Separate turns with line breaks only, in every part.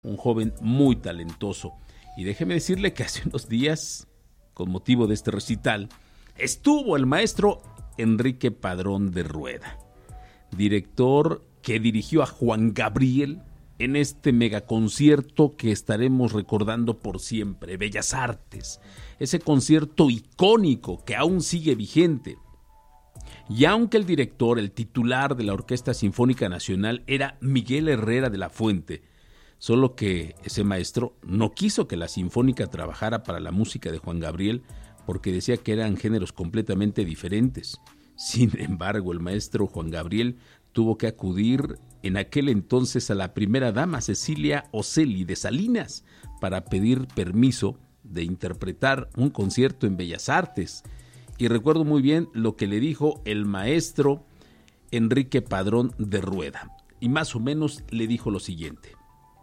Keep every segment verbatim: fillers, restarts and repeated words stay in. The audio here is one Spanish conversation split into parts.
un joven muy talentoso. Y déjeme decirle que hace unos días, con motivo de este recital, estuvo el maestro Enrique Padrón de Rueda, director que dirigió a Juan Gabriel en este megaconcierto que estaremos recordando por siempre, Bellas Artes, ese concierto icónico que aún sigue vigente. Y aunque el director, el titular de la Orquesta Sinfónica Nacional era Miguel Herrera de la Fuente, solo que ese maestro no quiso que la Sinfónica trabajara para la música de Juan Gabriel porque decía que eran géneros completamente diferentes. Sin embargo, el maestro Juan Gabriel tuvo que acudir en aquel entonces a la primera dama Cecilia Ocelli de Salinas para pedir permiso de interpretar un concierto en Bellas Artes. Y recuerdo muy bien lo que le dijo el maestro Enrique Padrón de Rueda. Y más o menos le dijo lo siguiente: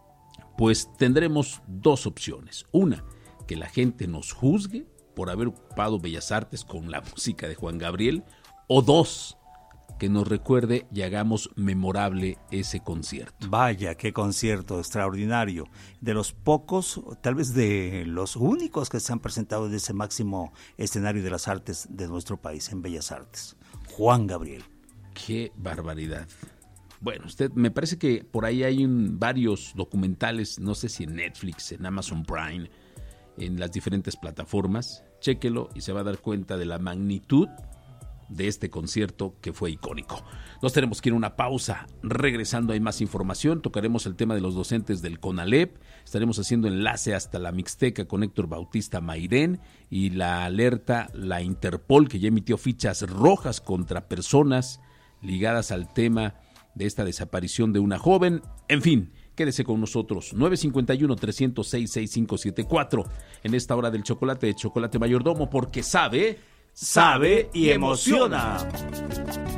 pues tendremos dos opciones. Una, que la gente nos juzgue por haber ocupado Bellas Artes con la música de Juan Gabriel. O dos, que nos recuerde y hagamos memorable ese concierto.
Vaya, qué concierto extraordinario. De los pocos, tal vez de los únicos que se han presentado en ese máximo escenario de las artes de nuestro país, en Bellas Artes. Juan Gabriel.
Qué barbaridad. Bueno, usted, me parece que por ahí hay un, varios documentales, no sé si en Netflix, en Amazon Prime, en las diferentes plataformas. Chéquelo y se va a dar cuenta de la magnitud de este concierto que fue icónico. Nos tenemos que ir a una pausa. Regresando hay más información, tocaremos el tema de los docentes del CONALEP, estaremos haciendo enlace hasta la Mixteca con Héctor Bautista Mairén y la alerta, la Interpol, que ya emitió fichas rojas contra personas ligadas al tema de esta desaparición de una joven. En fin, quédese con nosotros. nueve cinco uno, tres cero seis, seis cinco siete cuatro en esta hora del chocolate de Chocolate Mayordomo, porque sabe...
Sabe y emociona.